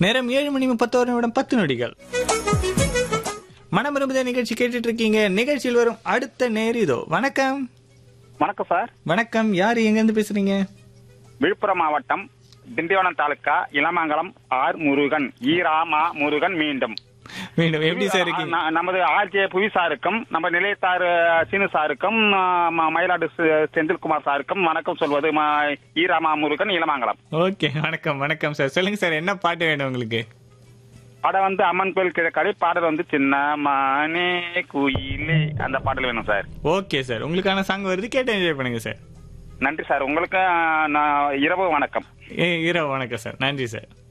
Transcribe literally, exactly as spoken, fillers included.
நேரம் ஏழு மணி முப்பத்தோரு நிமிடம் பத்து நொடிகள். மனம் விரும்புத நிகழ்ச்சி கேட்டுட்டு இருக்கீங்க. நிகழ்ச்சியில் வரும் அடுத்த நேர் இதோ. வணக்கம். வணக்கம் சார். வணக்கம். யாரு எங்க இருந்து பேசுறீங்க? விழுப்புரம் மாவட்டம் திண்டிவனம் தாலுக்கா இளமங்கலம் ஆர் முருகன். ஈராமா முருகன் மீண்டும் மீண்டும் எப்படி சார் இருக்கீங்க? ந- நமது ஆர்ஜே புவி சாருக்கும் நம்ம நிலையத்தார் சீனு சாருக்கும் ம- மயிலாடு செ- செந்தில்குமார் சாருக்கும் வணக்கம் சொல்வது ம- ஈராமா முருகன் இளமங்கலம். ஓகே, வணக்கம் வணக்கம் சார். சொல்லுங்க சார், என்ன பாட்டு வேணும் உங்களுக்கு? பாடம் வந்து அம்மன் கோயில் கிழக்காடி, பாடல் வந்து சின்ன மானே குயிலே, அந்த பாடல் வேணும் சார். ஓகே சார், உங்களுக்கான சாங் வருது, கேட்டு என்ஜாய் பண்ணுங்க சார். நன்றி சார். உங்களுக்கு நான் இரவு வணக்கம். ஏ இரவு வணக்கம் சார். நன்றி சார்.